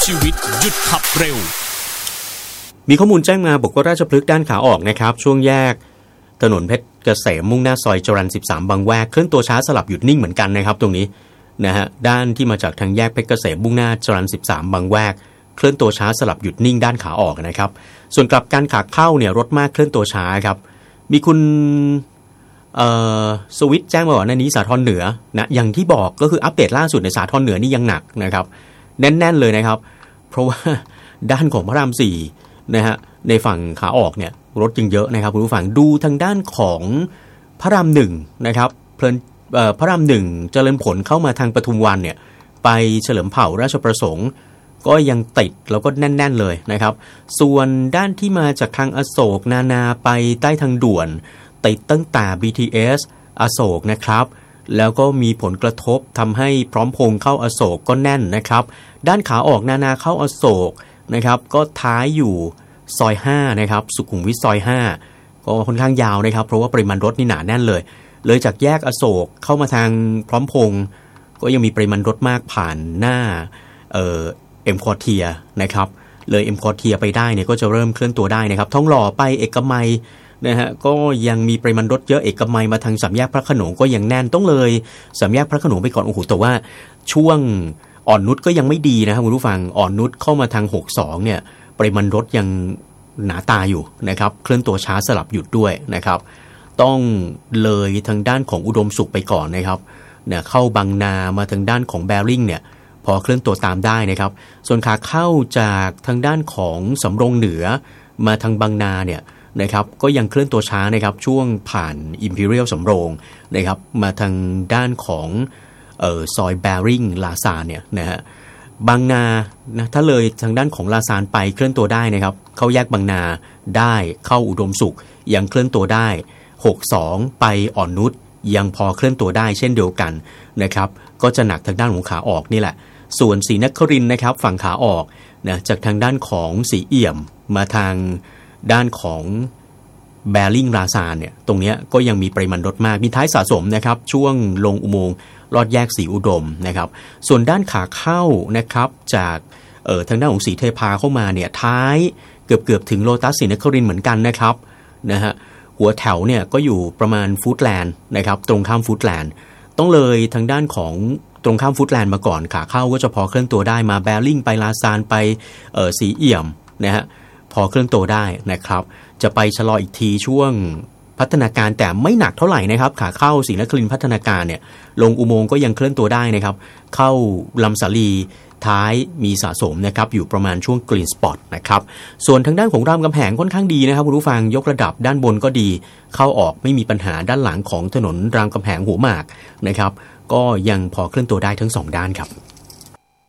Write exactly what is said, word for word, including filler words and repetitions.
ชีวิตหยุดขับเร็วมีข้อมูลแจ้งมาบอกว่าราชพฤกษ์ด้านขาออกนะครับช่วงแยกถนนเพชรเกษมมุ่งหน้าซอยจรัญสิบสามบางแวกเคลื่อนตัวช้าสลับหยุดนิ่งเหมือนกันนะครับตรงนี้นะฮะด้านที่มาจากทางแยกเพชรเกษมมุ่งหน้าจรัญสิบสามบางแวกเคลื่อนตัวช้าสลับหยุดนิ่งด้านขาออกนะครับส่วนกลับการขาเข้าเนี่ยรถมากเคลื่อนตัวช้าครับมีคุณเอ่อสวิตแจ้งมาว่าในนี้สาทรเหนือนะอย่างที่บอกก็คืออัปเดตล่าสุดในสาทรเหนือนี่ยังหนักนะครับแน่นๆเลยนะครับเพราะว่าด้านของพระรามสี่นะฮะในฝั่งขาออกเนี่ยรถยังเยอะนะครับคุณผู้ฟังดูทางด้านของพระรามหนึ่งนะครับเพลินเอ่อพระรามหนึ่งเจริญผลเข้ามาทางปทุมวันเนี่ยไปเฉลิมเผ่าราชประสงค์ก็ยังติดแล้วก็แน่นๆเลยนะครับส่วนด้านที่มาจากทางอโศกนานาไปใต้ทางด่วนติดตั้งแต่ บี ที เอส อโศกนะครับแล้วก็มีผลกระทบทำให้พร้อมพงษ์เข้าอโศกก็แน่นนะครับด้านขาออกนานาเข้าอโศกนะครับก็ท้ายอยู่ซอยห้านะครับสุขุมวิทซอยห้าก็ค่อนข้างยาวนะครับเพราะว่าปริมาณรถนี่หนาแน่นเลยเลยจากแยกอโศกเข้ามาทางพร้อมพงษ์ก็ยังมีปริมาณรถมากผ่านหน้าเอ่อเอ็มคอร์เทียนะครับเลยเอ็มคอร์เทียไปได้เนี่ยก็จะเริ่มเคลื่อนตัวได้นะครับท้องหล่อไปเอกมัยนะฮะก็ยังมีปริมาณรถเยอะเอกมัยมาทางสามแยกพระโขนงก็ยังแน่นต้องเลยสามแยกพระโขนงไปก่อนโอ้โหแต่ว่าช่วงอ่อนนุชก็ยังไม่ดีนะครับคุณผู้ฟังอ่อนนุชเข้ามาทางหกสิบสองเนี่ยปริมาณรถยังหนาตาอยู่นะครับเคลื่อนตัวช้าสลับหยุดด้วยนะครับต้องเลยทางด้านของอุดมสุขไปก่อนนะครับเนี่ยเข้าบางนามาทางด้านของแบริ่งเนี่ยพอเคลื่อนตัวตามได้นะครับส่วนขาเข้าจากทางด้านของสำโรงเหนือมาทางบางนาเนี่ยนะครับก็ยังเคลื่อนตัวช้านะครับช่วงผ่าน Imperial สำโรงนะครับมาทางด้านของเอ่อซอยแบริ่งลาซานเนี่ยนะฮะบางนานะถ้าเลยทางด้านของลาซานไปเคลื่อนตัวได้นะครับเข้าแยกบางนาได้เข้าอุดมสุขยังเคลื่อนตัวได้หกสิบสองไปอ่อนนุชยังพอเคลื่อนตัวได้เช่นเดียวกันนะครับก็จะหนักทางด้านของขาออกนี่แหละส่วนศรีนครินทร์นะครับฝั่งขาออกนะจากทางด้านของสีเอี่ยมมาทางด้านของแบริ่งลาซานเนี่ยตรงนี้ก็ยังมีปริมาณรถมากมีท้ายสะสมนะครับช่วงลงอุโมงค์ลอดแยกศรีอุดมนะครับส่วนด้านขาเข้านะครับจากเอ่อทางด้านของศรีเทพาเข้ามาเนี่ยท้ายเกือบเกือบถึงโลตัสศรีนครินทร์เหมือนกันนะครับนะฮะหัวแถวเนี่ยก็อยู่ประมาณฟู้ดแลนด์นะครับตรงข้ามฟู้ดแลนด์ต้องเลยทางด้านของตรงข้ามฟู้ดแลนด์มาก่อนขาเข้าก็จะพอเคลื่อนตัวได้มาแบริ่งไปลาซานไปเอ่อสีเอี่ยมนะฮะพอเคลื่อนตัวได้นะครับจะไปชะลออีกทีช่วงพัฒนาการแต่ไม่หนักเท่าไหร่นะครับขาเข้าศรีนครินทร์พัฒนาการเนี่ยลงอุโมงค์ก็ยังเคลื่อนตัวได้นะครับเข้าลำสาลีท้ายมีสะสมนะครับอยู่ประมาณช่วงกรีนสปอตนะครับส่วนทางด้านของรามคำแหงค่อนข้างดีนะครับคุณผู้ฟังยกระดับด้านบนก็ดีเข้าออกไม่มีปัญหาด้านหลังของถนนรามคำแหงหัวหมากนะครับก็ยังพอเคลื่อนตัวได้ทั้งสองด้านครับ